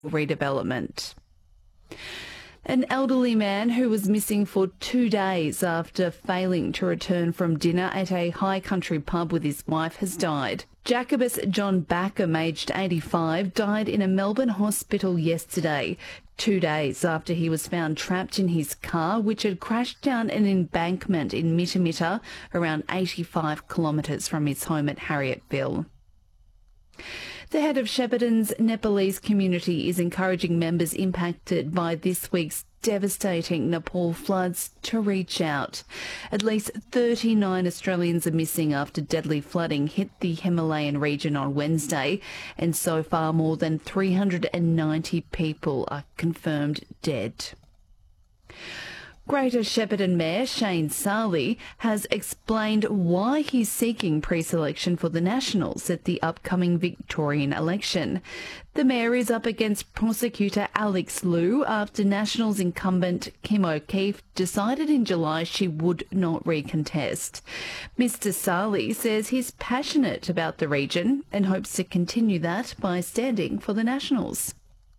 redevelopment. An elderly man who was missing for 2 days after failing to return from dinner at a high country pub with his wife has died. Jacobus John Backham, aged 85, died in a Melbourne hospital yesterday, 2 days after he was found trapped in his car, which had crashed down an embankment in Mittamitta, around 85 kilometres from his home at Harrietville. The head of Shepparton's Nepalese community is encouraging members impacted by this week's devastating Nepal floods to reach out. At least 39 Australians are missing after deadly flooding hit the Himalayan region on Wednesday, and so far more than 390 people are confirmed dead. Greater Shepparton Mayor Shane Sarley has explained why he's seeking pre-selection for the Nationals at the upcoming Victorian election. The Mayor is up against prosecutor Alex Liu after Nationals incumbent Kim O'Keefe decided in July she would not recontest. Mr Sarley says he's passionate about the region and hopes to continue that by standing for the Nationals.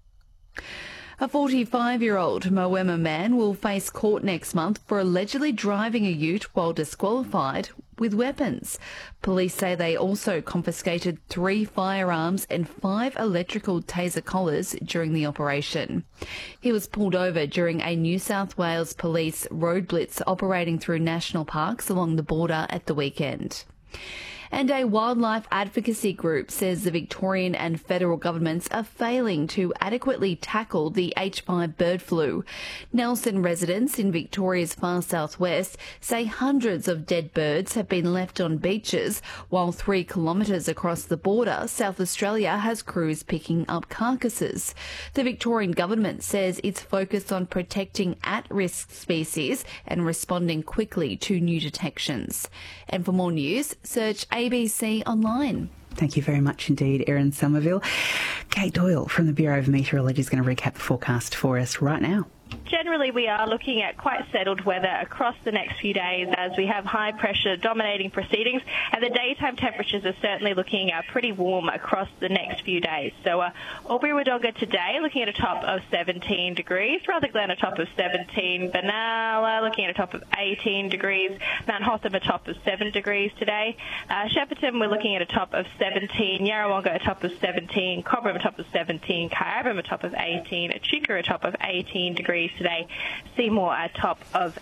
A 45-year-old Moama man will face court next month for allegedly driving a ute while disqualified with weapons. Police say they also confiscated 3 firearms and 5 electrical taser collars during the operation. He was pulled over during a New South Wales police road blitz operating through national parks along the border at the weekend. And a wildlife advocacy group says the Victorian and federal governments are failing to adequately tackle the H5 bird flu. Nelson residents in Victoria's far southwest say hundreds of dead birds have been left on beaches, while 3 kilometres across the border, South Australia has crews picking up carcasses. The Victorian government says it's focused on protecting at-risk species and responding quickly to new detections. And for more news, search ABC Online. Thank you very much indeed, Erin Somerville. Kate Doyle from the Bureau of Meteorology is going to recap the forecast for us right now. Generally, we are looking at quite settled weather across the next few days as we have high pressure dominating proceedings, and the daytime temperatures are certainly looking pretty warm across the next few days. So Albury-Wodonga today looking at a top of 17 degrees, Rutherglen a top of 17, Benalla looking at a top of 18 degrees, Mount Hotham a top of 7 degrees today, Shepparton we're looking at a top of 17, Yarrawonga a top of 17, Cobram a top of 17, Kyabram a top of 18, Echuca a top of 18 degrees today, Seymour a top of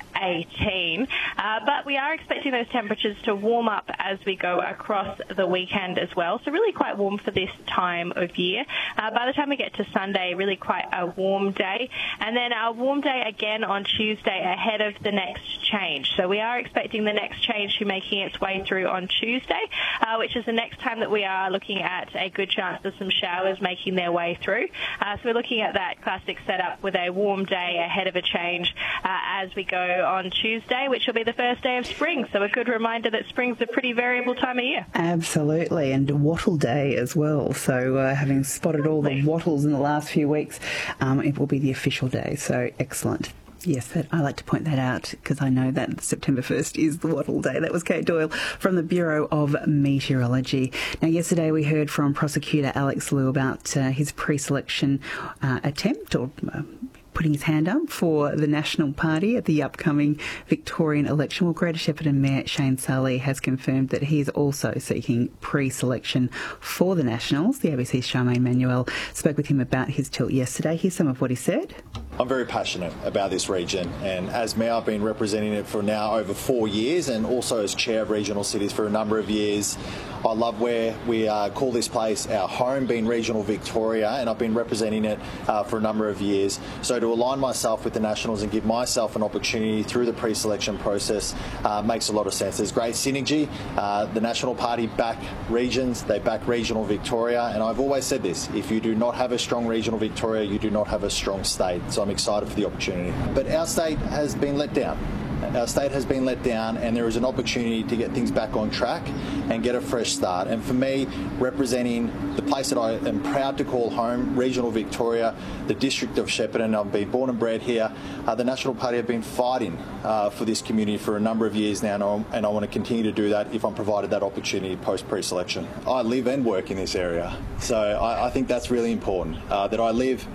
18. But we are expecting those temperatures to warm up as we go across the weekend as well. So really quite warm for this time of year. By the time we get to Sunday, really quite a warm day. And then a warm day again on Tuesday ahead of the next change. So we are expecting the next change to be making its way through on Tuesday, which is the next time that we are looking at a good chance of some showers making their way through. So we're looking at that classic setup with a warm day ahead of a change as we go on Tuesday, which will be the first day of spring. So a good reminder that spring's a pretty variable time of year. Absolutely, and Wattle Day as well. So having spotted all the wattles in the last few weeks, it will be the official day. So excellent. Yes, I like to point that out because I know that September 1st is the Wattle Day. That was Kate Doyle from the Bureau of Meteorology. Now, yesterday we heard from prosecutor Alex Liu about his pre-selection attempt or putting his hand up for the National Party at the upcoming Victorian election. Well, Greater Shepparton Mayor Shane Sarley has confirmed that he is also seeking pre-selection for the Nationals. The ABC's Charmaine Manuel spoke with him about his tilt yesterday. Here's some of what he said. I'm very passionate about this region, and as Mayor I've been representing it for now over 4 years, and also as Chair of Regional Cities for a number of years. I love where we call this place our home, being Regional Victoria, and I've been representing it for a number of years. So to align myself with the Nationals and give myself an opportunity through the pre-selection process makes a lot of sense. There's great synergy. The National Party back regions, they back Regional Victoria, and I've always said this, if you do not have a strong Regional Victoria, you do not have a strong state. So I'm excited for the opportunity. But our state has been let down. Our state has been let down, and there is an opportunity to get things back on track and get a fresh start. And for me, representing the place that I am proud to call home, Regional Victoria, the district of Shepparton, I've been born and bred here. The National Party have been fighting for this community for a number of years now, and I want to continue to do that if I'm provided that opportunity post pre-selection. I live and work in this area, so I think that's really important, that I live